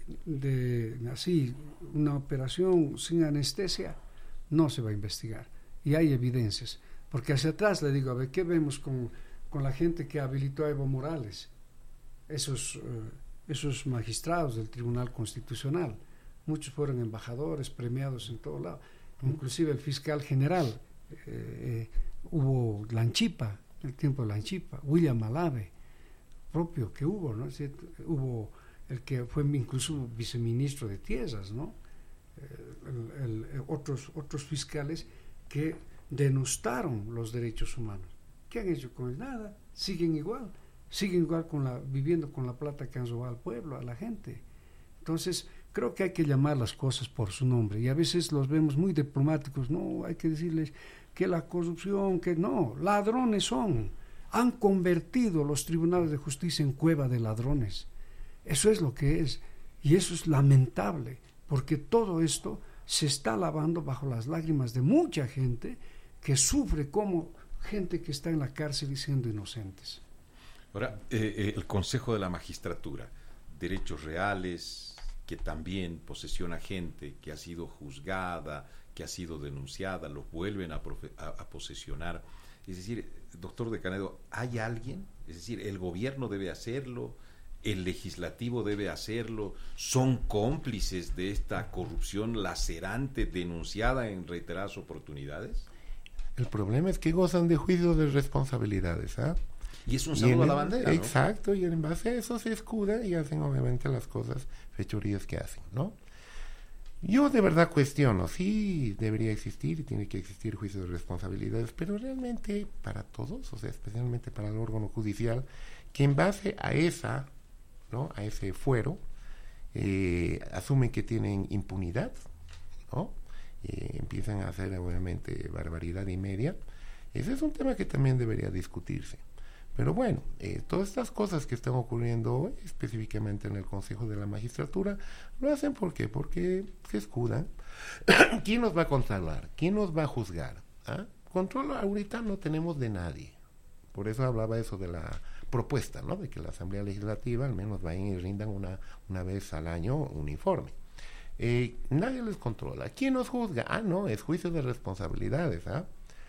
C: de así, una operación sin anestesia, no se va a investigar. Y hay evidencias. Porque hacia atrás le digo, a ver, ¿qué vemos con, con la gente que habilitó a Evo Morales? Esos, uh, esos magistrados del Tribunal Constitucional. Muchos fueron embajadores, premiados en todo lado. Inclusive el fiscal general, eh, eh, hubo Lanchipa, el tiempo de Lanchipa, William Alave, propio que hubo, ¿no? ¿Sí? Hubo el que fue incluso viceministro de Tierras, ¿no? El, el, el, otros, otros fiscales que denostaron los derechos humanos. ¿Qué han hecho con él? Nada, siguen igual, siguen igual con la, viviendo con la plata que han robado al pueblo, a la gente. Entonces, creo que hay que llamar las cosas por su nombre, y a veces los vemos muy diplomáticos, no, hay que decirles que la corrupción, que no, ladrones son, han convertido los tribunales de justicia en cueva de ladrones, eso es lo que es, y eso es lamentable, porque todo esto se está lavando bajo las lágrimas de mucha gente que sufre como gente que está en la cárcel y siendo inocentes.
A: Ahora, eh, eh, el Consejo de la Magistratura, derechos reales, que también posesiona gente que ha sido juzgada, que ha sido denunciada, los vuelven a, profe- a, a posesionar. Es decir, doctor de Canedo, ¿hay alguien? Es decir, ¿el gobierno debe hacerlo? ¿El legislativo debe hacerlo? ¿Son cómplices de esta corrupción lacerante denunciada en reiteradas oportunidades?
B: El problema es que gozan de juicios de responsabilidades, ¿ah? ¿eh?
A: Y es un saludo a la bandera, ¿no?
B: Exacto, y en base a eso se escuda y hacen obviamente las cosas, fechorías que hacen, ¿no? Yo de verdad cuestiono, sí debería existir y tiene que existir juicio de responsabilidades, pero realmente para todos, o sea, especialmente para el órgano judicial, que en base a esa, ¿no? A ese fuero, eh, asumen que tienen impunidad, ¿no? Eh, empiezan a hacer obviamente barbaridad y media. Ese es un tema que también debería discutirse. Pero bueno, eh, todas estas cosas que están ocurriendo hoy, específicamente en el Consejo de la Magistratura, lo hacen ¿por qué? Porque se escudan. ¿Quién nos va a controlar? ¿Quién nos va a juzgar? ¿Ah? Control ahorita no tenemos de nadie. Por eso hablaba eso de la propuesta, ¿no? De que la Asamblea Legislativa al menos vayan y rindan una, una vez al año un informe. Eh, nadie les controla. ¿Quién nos juzga? Ah, no, es juicio de responsabilidades, ¿ah?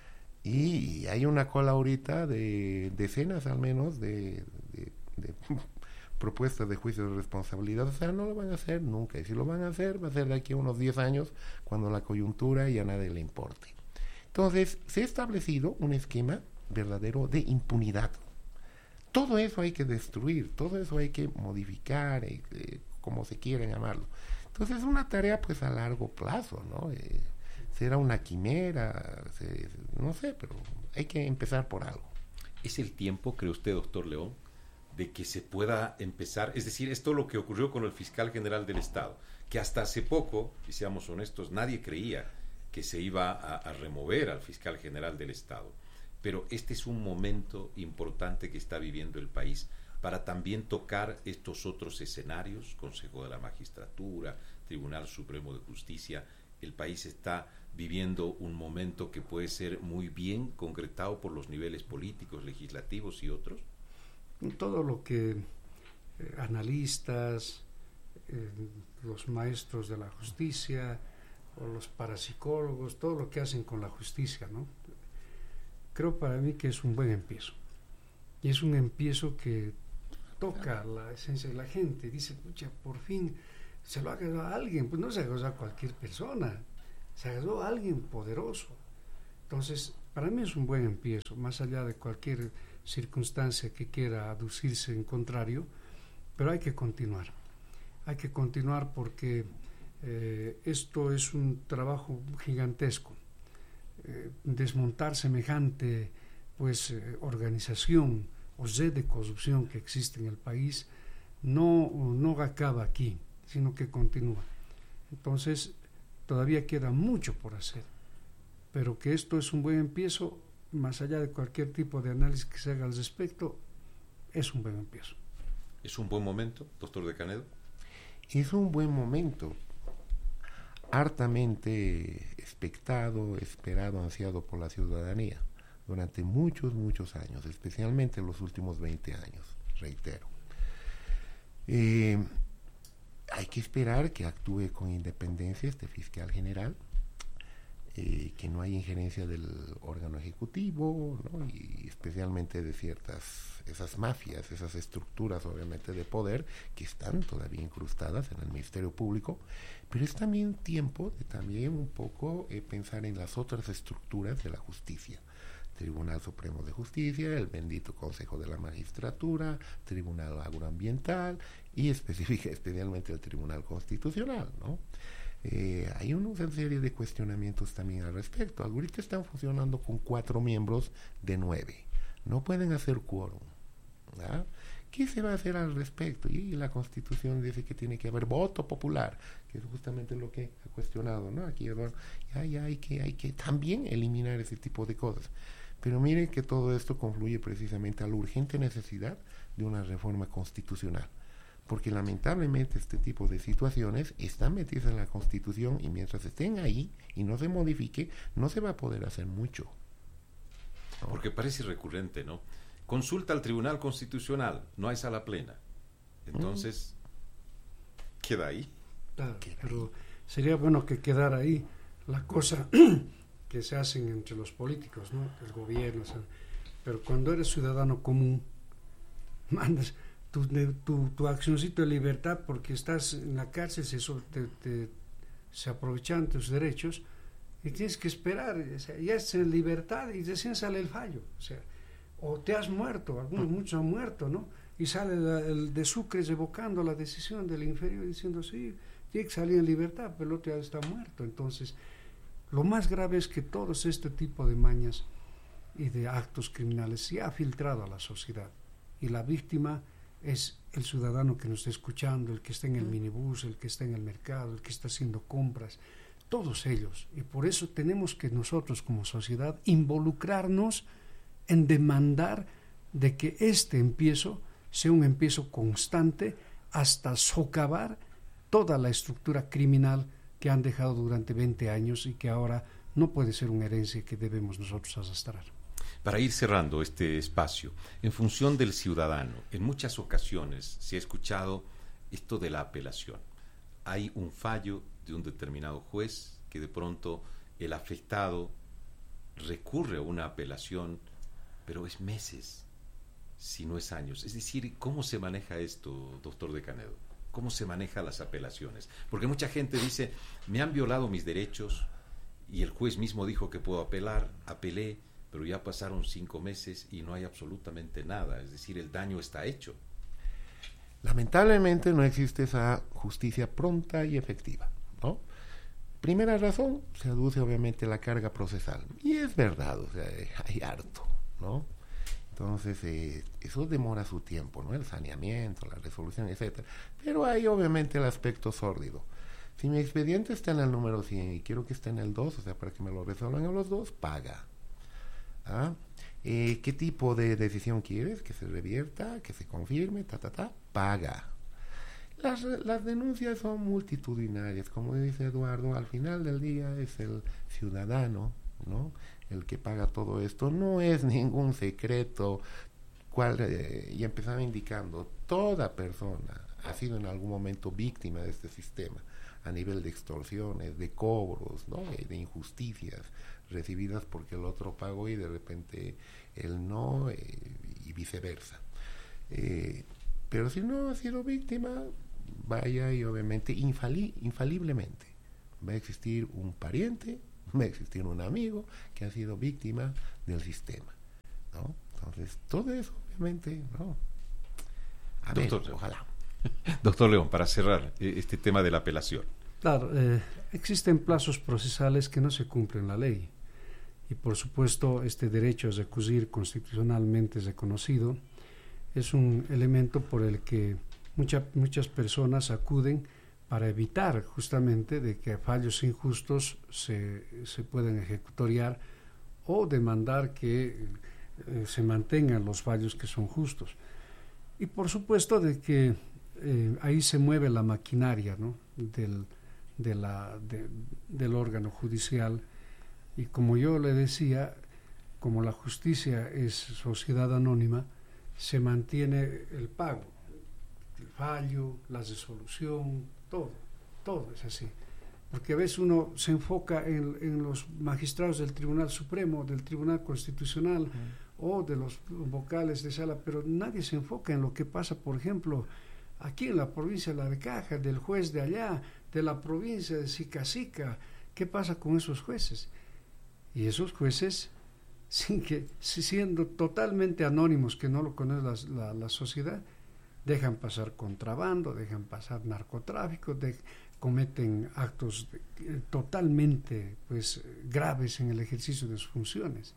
B: Y hay una cola ahorita de decenas al menos de, de, de propuestas de juicio de responsabilidad. O sea, no lo van a hacer nunca. Y si lo van a hacer, va a ser de aquí a unos diez años, cuando la coyuntura ya a nadie le importe. Entonces, se ha establecido un esquema verdadero de impunidad. Todo eso hay que destruir, todo eso hay que modificar, eh, eh, como se quiera llamarlo. Entonces, es una tarea pues a largo plazo, ¿no? Eh, será una quimera, se, no sé, pero hay que empezar por algo.
A: ¿Es el tiempo, cree usted, doctor León, de que se pueda empezar? Es decir, esto es lo que ocurrió con el fiscal general del Estado, que hasta hace poco, y seamos honestos, nadie creía que se iba a, a remover al fiscal general del Estado. Pero este es un momento importante que está viviendo el país para también tocar estos otros escenarios, Consejo de la Magistratura, Tribunal Supremo de Justicia. El país está viviendo un momento que puede ser muy bien concretado por los niveles políticos, legislativos y otros.
C: Todo lo que eh, analistas, eh, los maestros de la justicia o los parapsicólogos, todo lo que hacen con la justicia, ¿no? Creo para mí que es un buen empiezo. Y es un empiezo que toca la esencia de la gente, dice, pucha, por fin se lo ha agarrado a alguien, pues no se agarró a cualquier persona, se agarró a alguien poderoso. Entonces, para mí es un buen empiezo, más allá de cualquier circunstancia que quiera aducirse en contrario, pero hay que continuar, hay que continuar porque eh, esto es un trabajo gigantesco. Eh, desmontar semejante pues eh, organización o red de corrupción que existe en el país no, no acaba aquí, sino que continúa. Entonces todavía queda mucho por hacer, pero que esto es un buen empiezo, más allá de cualquier tipo de análisis que se haga al respecto, es un buen empiezo.
A: ¿Es un buen momento, doctor de Canedo?
B: Es un buen momento, hartamente expectado, esperado, ansiado por la ciudadanía durante muchos, muchos años, especialmente los últimos veinte años, reitero. Eh, hay que esperar que actúe con independencia este fiscal general, eh, que no haya injerencia del órgano ejecutivo, ¿no? Y especialmente de ciertas, esas mafias, esas estructuras obviamente de poder que están todavía incrustadas en el Ministerio Público, pero es también tiempo de también un poco eh, pensar en las otras estructuras de la justicia. Tribunal Supremo de Justicia, el bendito Consejo de la Magistratura, Tribunal Agroambiental y específica, especialmente el Tribunal Constitucional, ¿no? Eh, hay una serie de cuestionamientos también al respecto. Ahorita están funcionando con cuatro miembros de nueve. No pueden hacer quórum, ¿verdad? ¿Qué se va a hacer al respecto? Y la Constitución dice que tiene que haber voto popular, que es justamente lo que ha cuestionado, ¿no? Aquí Eduardo, ya, ya hay que, hay que también eliminar ese tipo de cosas. Pero miren que todo esto confluye precisamente a la urgente necesidad de una reforma constitucional, porque lamentablemente este tipo de situaciones están metidas en la Constitución y mientras estén ahí y no se modifique, no se va a poder hacer mucho, ¿no?
A: Porque parece recurrente, ¿no? Consulta al Tribunal Constitucional, no hay sala plena. Entonces, mm. queda ahí.
C: Claro, pero sería bueno que quedara ahí la cosa que se hacen entre los políticos, ¿no? El gobierno, o sea, pero cuando eres ciudadano común, mandas tu, tu, tu accioncito de libertad porque estás en la cárcel, se, te, te, se aprovechan tus derechos y tienes que esperar, o sea, ya estás en libertad y recién sale el fallo, o sea, o te has muerto, algunos muchos han muerto, ¿no? Y sale la, el de Sucre revocando la decisión del inferior diciendo, sí, tiene que salir en libertad, pero el otro ya está muerto. Entonces, lo más grave es que todo este tipo de mañas y de actos criminales se ha filtrado a la sociedad y la víctima es el ciudadano que nos está escuchando, el que está en el minibús, el que está en el mercado, el que está haciendo compras, todos ellos. Y por eso tenemos que nosotros como sociedad involucrarnos en demandar de que este empiezo sea un empiezo constante hasta socavar toda la estructura criminal que han dejado durante veinte años y que ahora no puede ser una herencia que debemos nosotros arrastrar.
A: Para ir cerrando este espacio, en función del ciudadano, en muchas ocasiones se ha escuchado esto de la apelación. Hay un fallo de un determinado juez que de pronto el afectado recurre a una apelación, pero es meses, si no es años. Es decir, ¿cómo se maneja esto, doctor de Canedo? ¿Cómo se manejan las apelaciones? Porque mucha gente dice, me han violado mis derechos y el juez mismo dijo que puedo apelar, apelé, pero ya pasaron cinco meses y no hay absolutamente nada. Es decir, el daño está hecho.
B: Lamentablemente no existe esa justicia pronta y efectiva, ¿no? Primera razón, se aduce obviamente la carga procesal. Y es verdad, o sea, hay harto, ¿no? Entonces, eh, eso demora su tiempo, ¿no? El saneamiento, la resolución, etcétera. Pero hay obviamente el aspecto sórdido. Si mi expediente está en el número cien y quiero que esté en el dos, o sea, para que me lo resuelvan en los dos, paga. ¿Ah? Eh, ¿Qué tipo de decisión quieres? Que se revierta, que se confirme, ta, ta, ta, paga. Las, las denuncias son multitudinarias, como dice Eduardo, al final del día es el ciudadano, ¿no?, el que paga todo esto. No es ningún secreto, cual, eh, y empezaba indicando, toda persona ha sido en algún momento víctima de este sistema, a nivel de extorsiones, de cobros, ¿no?, de injusticias recibidas porque el otro pagó y de repente él no, eh, y viceversa. Eh, Pero si no ha sido víctima, vaya y obviamente infali- infaliblemente va a existir un pariente, va a existir un amigo que ha sido víctima del sistema, ¿no? Entonces, todo eso, obviamente, ¿no? A
A: Doctor,
B: ver, ojalá.
A: Doctor León, para cerrar este tema de la apelación.
C: Claro, eh, existen plazos procesales que no se cumplen la ley. Y por supuesto, este derecho a recurrir constitucionalmente reconocido es un elemento por el que mucha, muchas personas acuden para evitar justamente de que fallos injustos se, se puedan ejecutoriar o demandar que eh, se mantengan los fallos que son justos. Y por supuesto de que eh, ahí se mueve la maquinaria, ¿no? del, de la, de, del órgano judicial. Y como yo le decía, como la justicia es sociedad anónima, se mantiene el pago, el fallo, la resolución, todo, todo es así. Porque a veces uno se enfoca en, en los magistrados del Tribunal Supremo, del Tribunal Constitucional uh-huh. o de los vocales de sala, pero nadie se enfoca en lo que pasa, por ejemplo, aquí en la provincia de La Caja, del juez de allá, de la provincia de Sica-Sica. ¿Qué pasa con esos jueces? Y esos jueces, sin que, siendo totalmente anónimos, que no lo conoce la, la, la sociedad, dejan pasar contrabando, dejan pasar narcotráfico, de, cometen actos de, totalmente pues, graves en el ejercicio de sus funciones.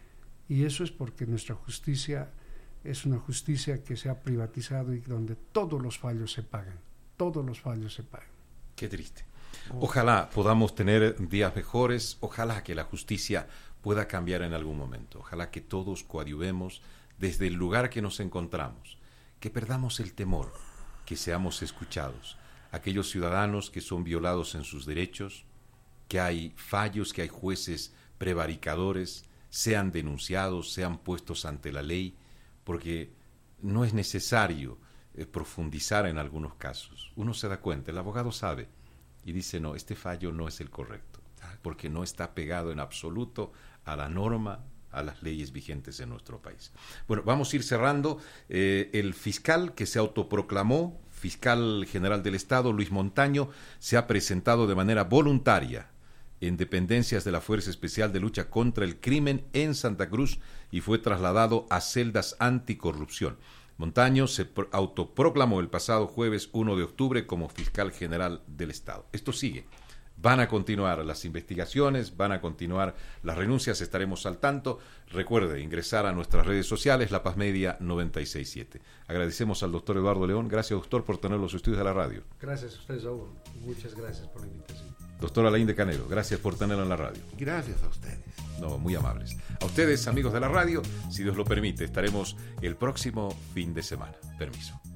C: Y eso es porque nuestra justicia es una justicia que se ha privatizado y donde todos los fallos se pagan, todos los fallos se pagan.
A: Qué triste. Ojalá podamos tener días mejores, ojalá que la justicia pueda cambiar en algún momento, ojalá que todos coadyuvemos desde el lugar que nos encontramos, que perdamos el temor, que seamos escuchados, aquellos ciudadanos que son violados en sus derechos, que hay fallos, que hay jueces prevaricadores, sean denunciados, sean puestos ante la ley, porque no es necesario eh, profundizar en algunos casos. Uno se da cuenta, el abogado sabe, y dice, no, este fallo no es el correcto, porque no está pegado en absoluto a la norma, a las leyes vigentes en nuestro país. Bueno, vamos a ir cerrando. Eh, el fiscal que se autoproclamó fiscal general del Estado, Luis Montaño, se ha presentado de manera voluntaria en dependencias de la Fuerza Especial de Lucha contra el Crimen en Santa Cruz y fue trasladado a celdas anticorrupción. Montaño se autoproclamó el pasado jueves primero de octubre como fiscal general del Estado. Esto sigue. Van a continuar las investigaciones, van a continuar las renuncias, estaremos al tanto. Recuerde ingresar a nuestras redes sociales, La Paz Media noventa y seis punto siete. Agradecemos al doctor Eduardo León. Gracias, doctor, por tener los estudios de la radio.
C: Gracias a ustedes, Raúl. Muchas gracias por la invitación.
A: Doctor Alain de Canero, gracias por tenerlo en la radio.
B: Gracias a ustedes.
A: No, muy amables. A ustedes, amigos de la radio, si Dios lo permite, estaremos el próximo fin de semana. Permiso.